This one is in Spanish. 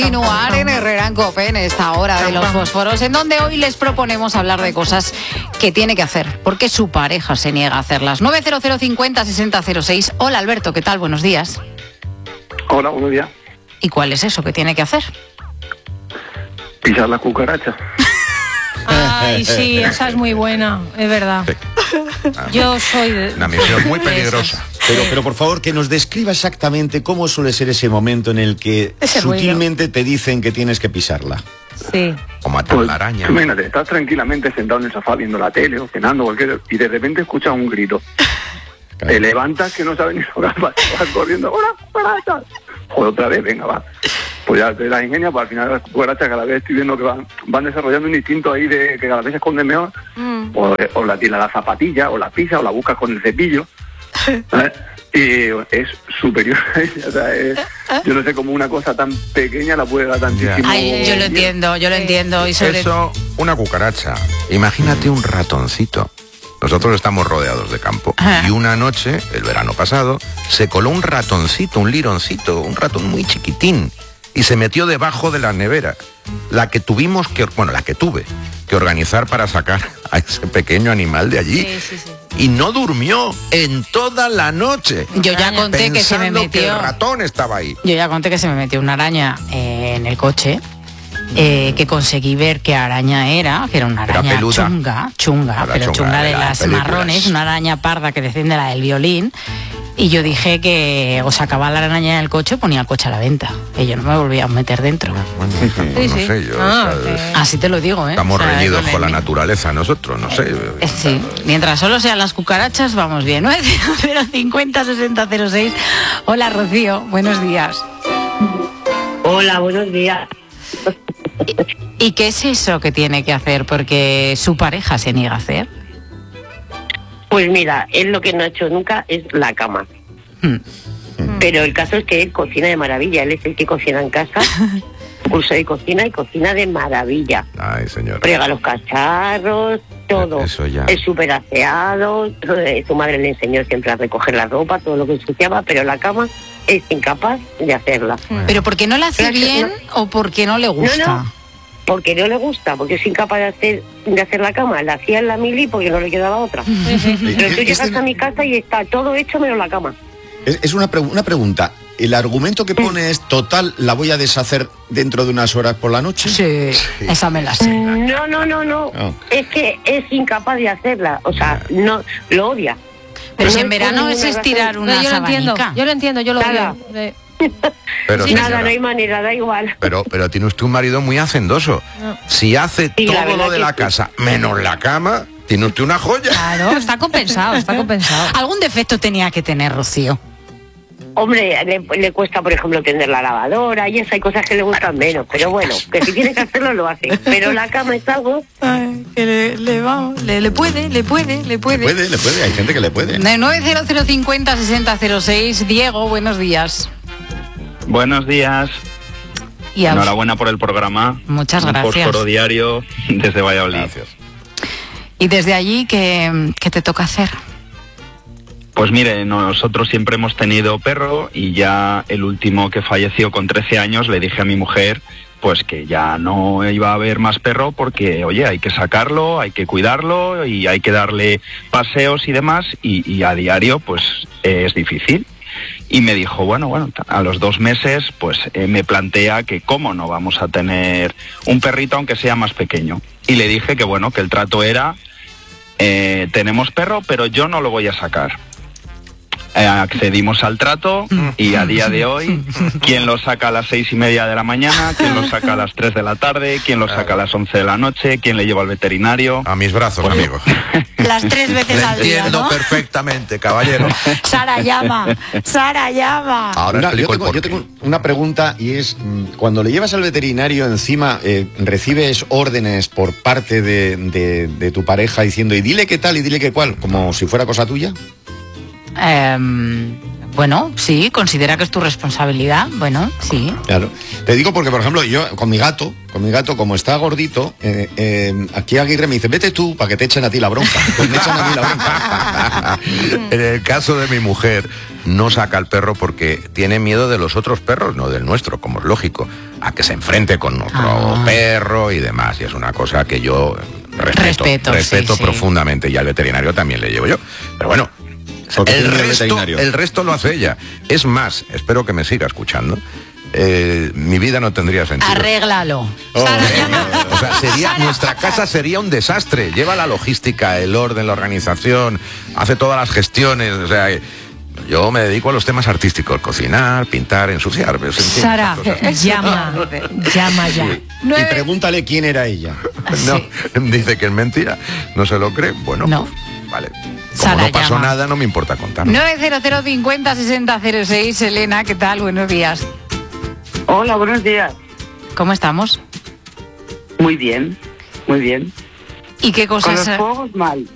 Continuar en Herrera en Cope en esta hora de los fósforos, en donde hoy les proponemos hablar de cosas que tiene que hacer, porque su pareja se niega a hacerlas. 900506006. Hola Alberto, ¿qué tal? Buenos días. Hola, buenos días. ¿Y cuál es eso que tiene que hacer? Pisar la cucaracha. Ay, sí, esa es muy buena, es verdad. Sí. Yo soy de... Una misión muy peligrosa. Pero por favor, que nos describa exactamente cómo suele ser ese momento en el que Ese sutilmente te dicen que tienes que pisarla. Sí. O matar Pues, la araña. imagínate, estás tranquilamente sentado en el sofá viendo la tele o cenando cualquier, y de repente escuchas un grito. Claro. Te levantas que no sabes ni lo que vas corriendo. ¡Hola, cucaracha! Joder, otra vez, venga, va. Pues ya te las ingenias, pues al final las cucarachas cada vez estoy viendo que van desarrollando un instinto ahí de que cada vez se esconden mejor. O la tira la zapatilla, o la pisa, o la buscas con el cepillo. ¿Sabes? Y es superior a ella. O sea, yo no sé cómo una cosa tan pequeña la puede dar tantísimo. Ay, yo lo entiendo. Y sobre... Eso, una cucaracha. Imagínate un ratoncito. Nosotros estamos rodeados de campo. Ajá. Y una noche, el verano pasado, se coló un ratoncito, un lironcito, un ratón muy chiquitín. Y se metió debajo de la nevera. La que tuve que organizar para sacar a ese pequeño animal de allí. Sí. Y no durmió en toda la noche. Yo ya conté que se me pensando que metió... el ratón estaba ahí. Yo ya conté que se me metió una araña en el coche, que conseguí ver qué araña era, que era una Era araña peluda. chunga, Era pero chunga de las las películas. marrones, una araña parda que desciende la del violín. Y yo dije que o sacaba la araña en el coche o ponía el coche a la venta. Que yo no me volvía a meter dentro. Bueno, Sí. no sé yo. Ah, o sea, ok. Así te lo digo, ¿eh? estamos O sea, reñidos con con la el- naturaleza nosotros, no sé. Sí, mientras solo sean las cucarachas, vamos bien. 900506006. Hola Rocío, buenos días. Hola, buenos días. ¿Y qué es eso que tiene que hacer? Porque su pareja se niega a hacer. Pues mira, él lo que no ha hecho nunca es la cama. Hmm. Pero el caso es que él cocina de maravilla. Él es el que cocina en casa, curso de cocina y cocina de maravilla. Ay, señor. Frega los cacharros, todo. Eso ya. Es súper aseado. Su madre le enseñó siempre a recoger la ropa, todo lo que ensuciaba, pero la cama es incapaz de hacerla. ¿Pero porque no la hace Gracias, bien o porque no le gusta? No. Porque no le gusta, porque es incapaz de hacer la cama. La hacía en la mili porque no le quedaba otra. Pero tú llegas a mi casa y está todo hecho menos la cama. Es una pregunta. ¿El argumento que pone es total, la voy a deshacer dentro de unas horas por la noche? Sí, esa me la sé. No. Ah. Es que es incapaz de hacerla. O sea, no lo odia. Pero si No en verano por es ninguna estirar razón. una No, yo lo entiendo, sabanica. yo lo Nada. veo. Pero, Nada, señora, no hay manera, da igual. pero tiene usted un marido muy hacendoso. Si hace Sí, la todo verdad lo de que la sí. casa, menos la cama, tiene usted una joya. Claro, está compensado. Algún defecto tenía que tener Rocío. Hombre, le cuesta, por ejemplo, tender la lavadora y eso, hay cosas que le gustan menos. Pero bueno, que si tiene que hacerlo, lo hace. Pero la cama es algo... Ay, que le puede. Le puede, hay gente que le puede. 900506006. Diego, buenos días. Buenos días, Y a- enhorabuena por el programa. Muchas Un gracias. fósforo diario desde Valladolid. Gracias. Y desde allí, ¿qué te toca hacer? Pues mire, nosotros siempre hemos tenido perro y ya el último que falleció con 13 años le dije a mi mujer pues que ya no iba a haber más perro porque, oye, hay que sacarlo, hay que cuidarlo y hay que darle paseos y demás y a diario pues es difícil. Y me dijo, bueno, a los 2 meses pues me plantea que cómo no vamos a tener un perrito aunque sea más pequeño. Y le dije que bueno, que el trato era, tenemos perro pero yo no lo voy a sacar. Accedimos al trato y a día de hoy, ¿quién lo saca a las 6:30 de la mañana? ¿Quién lo saca a las 3 de la tarde? ¿Quién lo saca a las 11 de la noche? ¿Quién le lleva al veterinario? A mis brazos, Pues- amigo. Las 3 Le veces al día, entiendo ¿no? perfectamente, caballero. Sara llama. Ahora explico el yo porqué. tengo una pregunta y es, cuando le llevas al veterinario encima, recibes órdenes por parte de tu pareja diciendo, y dile qué tal y dile qué cual, como si fuera cosa tuya. Bueno, sí, considera que es tu responsabilidad. Bueno, sí. Claro. Te digo porque, por ejemplo, yo con mi gato, como está gordito, aquí Aguirre me dice, vete tú para que te echen a ti la bronca. Pues me echan a mí la bronca. En el caso de mi mujer, no saca al perro porque tiene miedo de los otros perros, no del nuestro, como es lógico, a que se enfrente con nuestro perro y demás. Y es una cosa que yo respeto sí, profundamente, y al veterinario también le llevo yo. Pero bueno, el resto lo hace ella. Es más, espero que me siga escuchando. Mi vida no tendría sentido. Arréglalo. O sea, nuestra casa sería un desastre. Lleva la logística, el orden, la organización, hace todas las gestiones. O sea, yo me dedico a los temas artísticos, cocinar, pintar, ensuciar. En fin, Sara, llama ya. Y pregúntale quién era ella. No, dice que es mentira, no se lo cree. Bueno, no. Pues, vale. Como Sara, no pasó llama. nada, no me importa contarlo. 900506006. Elena, ¿qué tal? Buenos días. Hola, buenos días. ¿Cómo estamos? Muy bien, muy bien. ¿Y qué Con cosas? los fuegos mal.